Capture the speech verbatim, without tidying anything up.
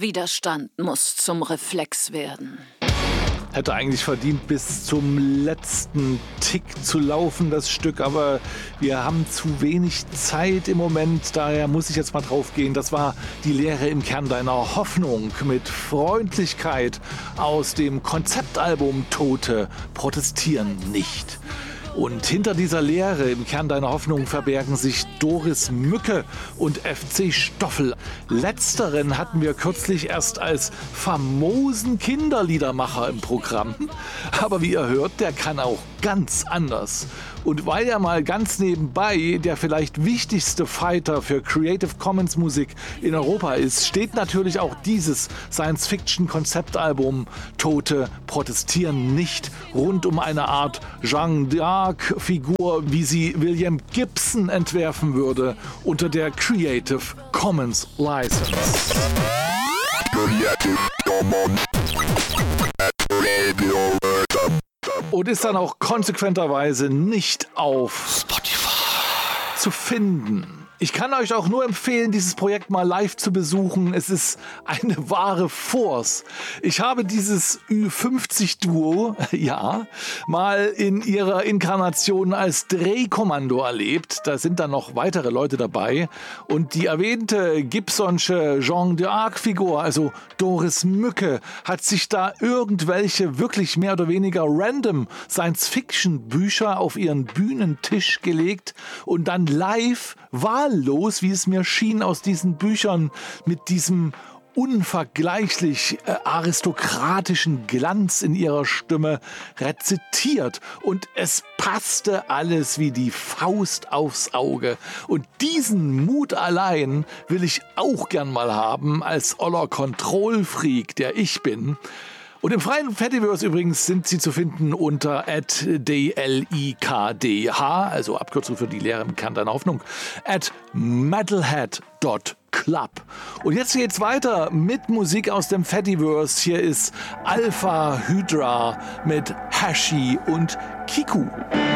Widerstand muss zum Reflex werden. Hätte eigentlich verdient, bis zum letzten Tick zu laufen, das Stück. Aber wir haben zu wenig Zeit im Moment. Daher muss ich jetzt mal drauf gehen. Das war die Lehre im Kern deiner Hoffnung mit Freundlichkeit aus dem Konzeptalbum Tote protestieren nicht. Und hinter dieser Lehre im Kern deiner Hoffnung verbergen sich Doris Mücke und F C Stoffel. Letzteren hatten wir kürzlich erst als famosen Kinderliedermacher im Programm. Aber wie ihr hört, der kann auch ganz anders. Und weil er mal ganz nebenbei der vielleicht wichtigste Fighter für Creative Commons Musik in Europa ist, steht natürlich auch dieses Science-Fiction-Konzeptalbum Tote protestieren nicht rund um eine Art Jeanne d'Arc-Figur, wie sie William Gibson entwerfen würde, unter der Creative Commons License. Creative Commons Radio und ist dann auch konsequenterweise nicht auf Spotify zu finden. Ich kann euch auch nur empfehlen, dieses Projekt mal live zu besuchen. Es ist eine wahre Force. Ich habe dieses Ü fünfzig Duo, ja, mal in ihrer Inkarnation als Drehkommando erlebt. Da sind dann noch weitere Leute dabei. Und die erwähnte Gibsonsche Jeanne d'Arc-Figur, also Doris Mücke, hat sich da irgendwelche wirklich mehr oder weniger random Science-Fiction-Bücher auf ihren Bühnentisch gelegt und dann live wahllos, wie es mir schien, aus diesen Büchern mit diesem unvergleichlich äh, aristokratischen Glanz in ihrer Stimme rezitiert. Und es passte alles wie die Faust aufs Auge. Und diesen Mut allein will ich auch gern mal haben, als oller Kontrollfreak, der ich bin. Und im freien Fediverse übrigens sind sie zu finden unter at D L I K D H, also Abkürzung für die Lehre im Kern deiner Hoffnung, at metalhead Punkt club. Und jetzt geht's weiter mit Musik aus dem Fediverse. Hier ist Alpha Hydra mit Hashi und Kiku.